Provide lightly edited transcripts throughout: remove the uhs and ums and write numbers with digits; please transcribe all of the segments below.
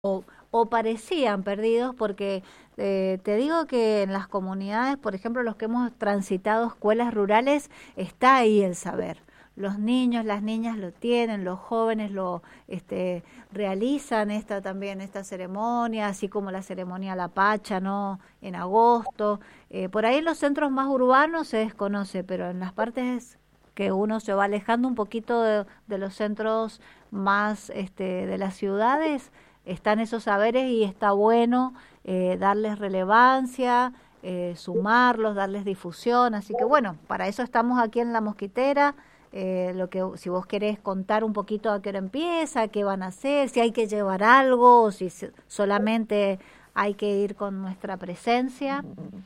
o parecían perdidos porque te digo que en las comunidades, por ejemplo, los que hemos transitado escuelas rurales, está ahí el saber. Los niños, las niñas lo tienen, los jóvenes lo realizan esta ceremonia, así como la ceremonia La Pacha, ¿no? En agosto. Por ahí en los centros más urbanos se desconoce, pero en las partes que uno se va alejando un poquito de los centros más de las ciudades, están esos saberes y está bueno darles relevancia, sumarlos, darles difusión. Así que bueno, para eso estamos aquí en La Mosquitera. Lo que si vos querés contar un poquito a qué hora empieza, qué van a hacer, si hay que llevar algo o si solamente hay que ir con nuestra presencia.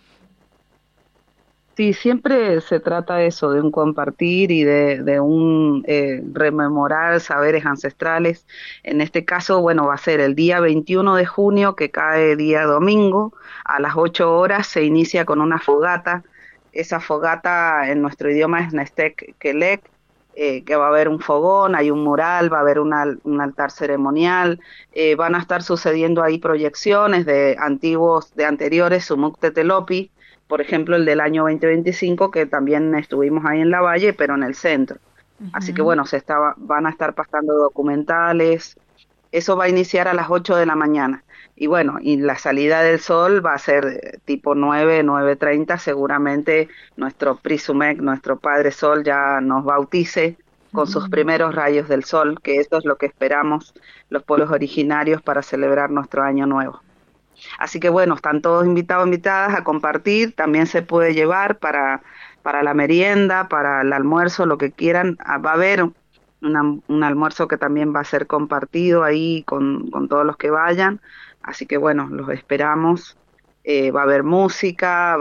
Sí, siempre se trata eso, de un compartir y de un rememorar saberes ancestrales. En este caso, bueno, va a ser el día 21 de junio, que cae día domingo, a las 8 horas se inicia con una fogata. Esa fogata en nuestro idioma es Nestek Kelek, que va a haber un fogón, hay un mural, va a haber un altar ceremonial, van a estar sucediendo ahí proyecciones de de anteriores Sumuk Tetelopi, por ejemplo, el del año 2025, que también estuvimos ahí en la Valle, pero en el centro. Así que Ujú. bueno, van a estar pasando documentales. Eso va a iniciar a las 8 de la mañana. Y bueno, y la salida del sol va a ser tipo 9, 9:30. Seguramente nuestro Prisumec, nuestro Padre Sol, ya nos bautice con sus Ujú. primeros rayos del sol, que eso es lo que esperamos los pueblos originarios para celebrar nuestro año nuevo. Así que bueno, están todos invitados, invitadas a compartir. También se puede llevar para la merienda, para el almuerzo, lo que quieran. Va a haber un almuerzo que también va a ser compartido ahí con todos los que vayan. Así que bueno, los esperamos. Va a haber música,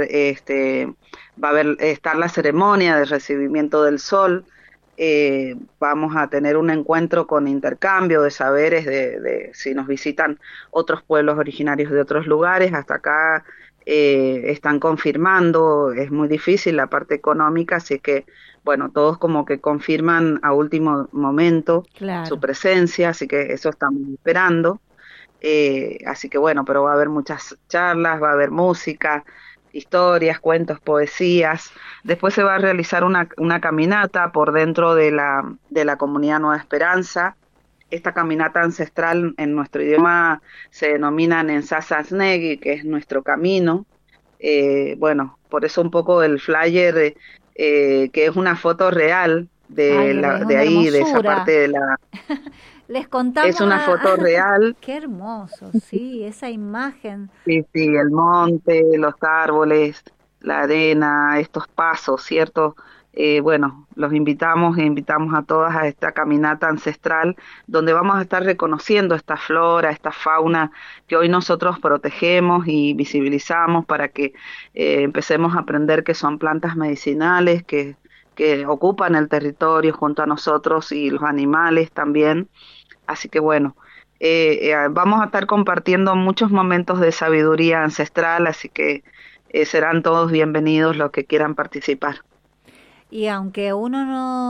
va a haber, estar la ceremonia de recibimiento del sol. Vamos a tener un encuentro con intercambio de saberes de si nos visitan otros pueblos originarios de otros lugares. Hasta acá están confirmando, es muy difícil la parte económica, así que, bueno, todos como que confirman a último momento su Claro. presencia, así que eso estamos esperando. Así que bueno, pero va a haber muchas charlas, va a haber música, historias, cuentos, poesías. Después se va a realizar una caminata por dentro de la comunidad Nueva Esperanza. Esta caminata ancestral en nuestro idioma se denomina Nensasasnegi, que es nuestro camino. Bueno, por eso un poco el flyer, que es una foto real Ay, es de una ahí, de esa parte hermosura. de la... Les Es contamos una a... foto real. Qué hermoso, sí, esa imagen. Sí, sí, el monte, los árboles, la arena, estos pasos, ¿cierto? Bueno, los invitamos e invitamos a todas a esta caminata ancestral donde vamos a estar reconociendo esta flora, esta fauna que hoy nosotros protegemos y visibilizamos para que empecemos a aprender que son plantas medicinales, que ocupan el territorio junto a nosotros y los animales también. Así que bueno, vamos a estar compartiendo muchos momentos de sabiduría ancestral, así que serán todos bienvenidos los que quieran participar. Y aunque uno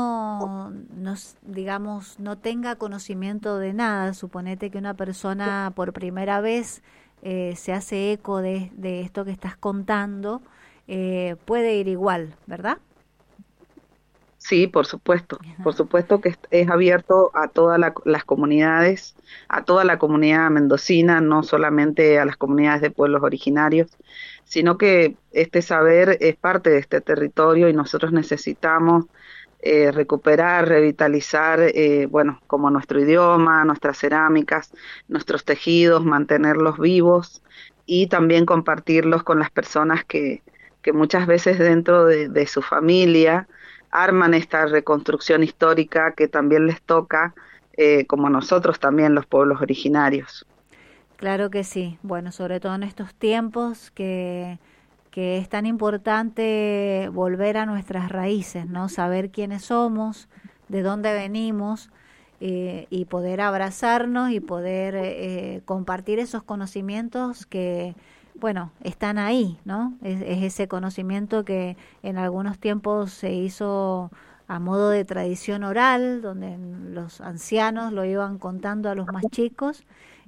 digamos, no tenga conocimiento de nada, suponete que una persona por primera vez se hace eco de esto que estás contando, puede ir igual, ¿verdad? Sí, por supuesto que es abierto a todas las comunidades, a toda la comunidad mendocina, no solamente a las comunidades de pueblos originarios, sino que este saber es parte de este territorio y nosotros necesitamos recuperar, revitalizar, bueno, como nuestro idioma, nuestras cerámicas, nuestros tejidos, mantenerlos vivos y también compartirlos con las personas que muchas veces dentro de su familia arman esta reconstrucción histórica que también les toca, como a nosotros también los pueblos originarios. Claro que sí. Bueno, sobre todo en estos tiempos que es tan importante volver a nuestras raíces, ¿no? Saber quiénes somos, de dónde venimos y poder abrazarnos y poder compartir esos conocimientos que, bueno, están ahí, ¿no? Es ese conocimiento que en algunos tiempos se hizo a modo de tradición oral, donde los ancianos lo iban contando a los más chicos